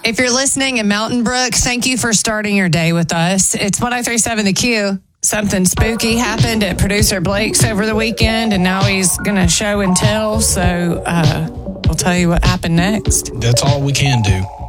If you're listening in Mountain Brook, thank you for starting your day with us. It's 103.7 The Q. Something spooky happened at producer Blake's over the weekend, and now he's going to show and tell. So we'll tell you what happened next. That's all we can do.